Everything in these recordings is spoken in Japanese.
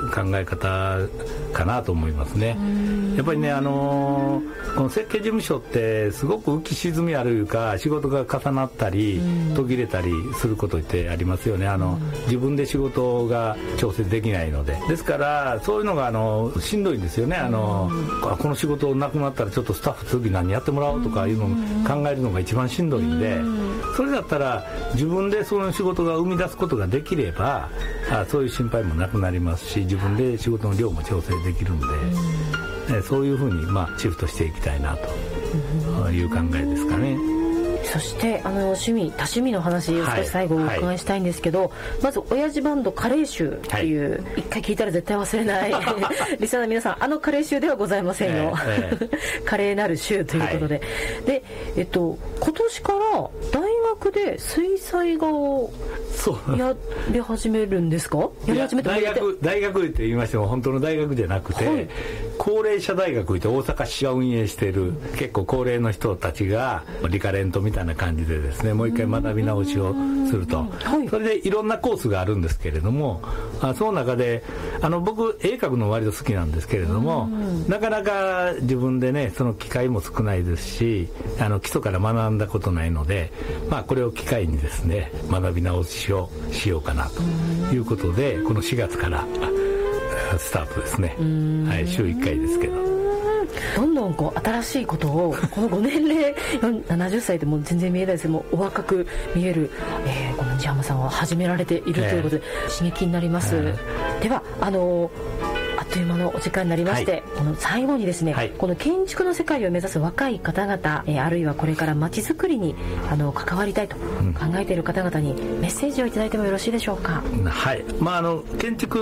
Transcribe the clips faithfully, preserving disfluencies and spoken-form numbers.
考え方かなと思いますね。やっぱりね、あのー、この設計事務所ってすごく浮き沈みあるいうか、仕事が重なったり途切れたりすることってありますよね。あの自分で仕事が調整できないので、ですからそういうのがあのしんどいんですよね。あのこの仕事なくなったらちょっとスタッフ次何やってもらおうとかいうのを考えるのが一番しんどいんで、それだったら自分でその仕事が生み出すことができれば、あそういう心配もなくなりますし、自分で仕事の量も調整できるんで、えそういうふうにまあシフトしていきたいなという考えですかね。 そしてあの趣味多趣味の話を少し最後お伺いしたいんですけど、はいはい、まず親父バンドカレー臭っていう、はい、一回聞いたら絶対忘れないリスナーの皆さん、あのカレー臭ではございませんよ、えーえー、カレーなる臭ということで、はい、で、えっと、今年から大学で水彩画をやり始めるんですか？やり始めて大学大学って言いましても本当の大学じゃなくて、はい、高齢者大学って大阪市が運営している結構高齢の人たちがリカレントみたいな感じでですね、もう一回学び直しをすると、それでいろんなコースがあるんですけれども、あその中であの僕絵描くの割と好きなんですけれども、なかなか自分でねその機会も少ないですし、あの基礎から学んだことないので、まあ、これを機会にですね学び直しをしようかなということで、このしがつからスタートですね。はい、週いっかいですけど、 どんどんこう新しいことをこのご年齢ななじゅっさいでも全然見えないですけども、お若く見える、えー、この西浜さんは始められているということで、えー、刺激になります、えー、ではあのあっという間のお時間になりまして、はい、この最後にですね、はい、この建築の世界を目指す若い方々、えー、あるいはこれから街づくりにあの関わりたいと考えている方々にメッセージをいただいてもよろしいでしょうか？ はい、まあ、あの建築って、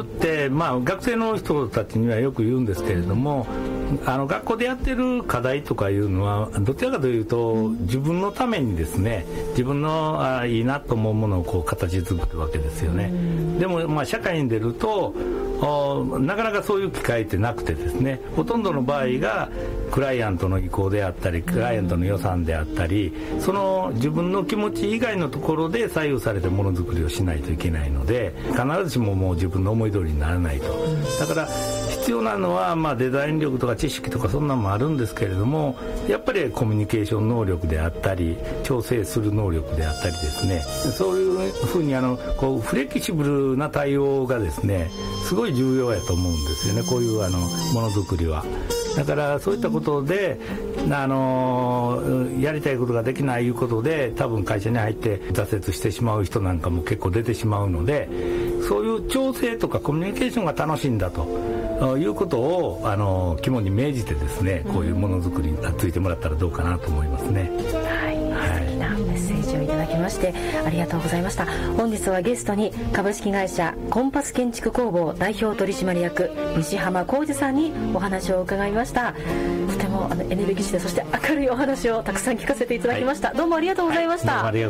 まあ、学生の人たちにはよく言うんですけれども、あの学校でやってる課題とかいうのはどちらかというと自分のためにですね、自分のあいいなと思うものをこう形作るわけですよね。でも、まあ、社会に出るとなかなかそういう機会ってなくてですね、ほとんどの場合がクライアントの意向であったり、クライアントの予算であったり、その自分の気持ち以外のところで左右されてものづくりをしないといけないので、必ずしももう自分の思い通りにならないと。だから必要なのは、まあ、デザイン力とか知識とかそんなのもあるんですけれども、やっぱりコミュニケーション能力であったり調整する能力であったりですね、そういうふうにあのこうフレキシブルな対応がですねすごい重要やと思うんですよね、こういうあのものづくりは。だからそういったことであのやりたいことができないいうことで多分会社に入って挫折してしまう人なんかも結構出てしまうので、そういう調整とかコミュニケーションが楽しいんだということをあの肝に銘じてですね、こういうものづくりについてもらったらどうかなと思いますね。 はい、はい、素敵なメッセージをいただきましてありがとうございました。本日はゲストに株式会社コンパス建築工房代表取締役西浜浩二さんにお話を伺いました。とてもあのエネルギッシュでそして明るいお話をたくさん聞かせていただきました、はい、どうもありがとうございました。 はい、